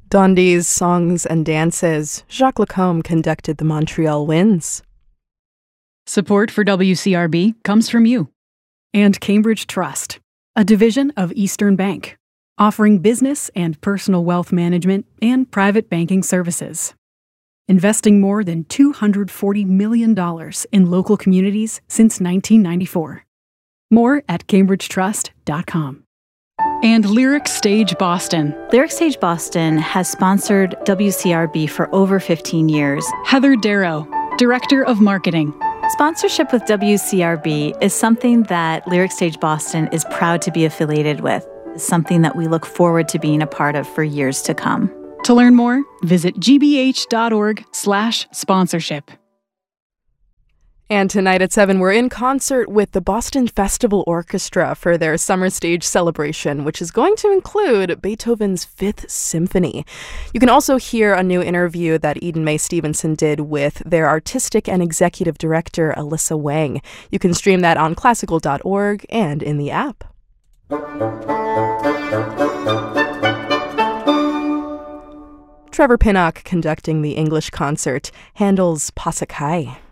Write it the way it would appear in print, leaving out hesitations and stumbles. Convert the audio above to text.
Dondi's Songs and Dances. Jacques Lacombe conducted the Montreal Winds. Support for WCRB comes from you. And Cambridge Trust, a division of Eastern Bank, offering business and personal wealth management and private banking services. Investing more than $240 million in local communities since 1994. More at cambridgetrust.com. And Lyric Stage Boston. Lyric Stage Boston has sponsored WCRB for over 15 years. Heather Darrow, Director of Marketing. Sponsorship with WCRB is something that Lyric Stage Boston is proud to be affiliated with. It's something that we look forward to being a part of for years to come. To learn more, visit gbh.org/sponsorship. And tonight at 7, we're in concert with the Boston Festival Orchestra for their summer stage celebration, which is going to include Beethoven's Fifth Symphony. You can also hear a new interview that Eden May Stevenson did with their artistic and executive director, Alyssa Wang. You can stream that on classical.org and in the app. Trevor Pinnock conducting the English concert, Handel's Passakai.